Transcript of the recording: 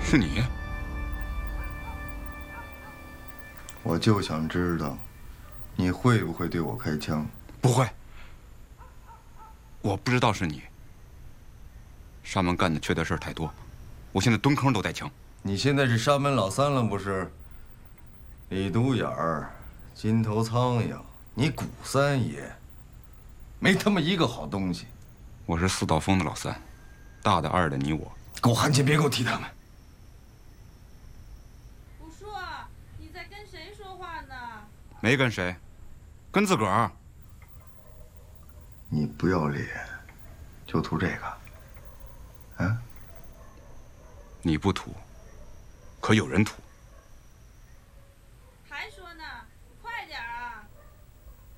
是你？ 我就想知道，你会不会对我开枪？ 不会。我不知道是你。沙门干的缺德事儿太多，我现在蹲坑都带枪。 你现在是沙门老三了不是？李独眼儿，金头苍蝇，你古三爷，没他妈一个好东西。 我是四道风的老三，大的二的你我。 给我含钱，别给我提他们。 吴硕，你在跟谁说话呢？ 没跟谁，跟自个儿。 你不要脸，就图这个？啊？ 你不图，可有人图。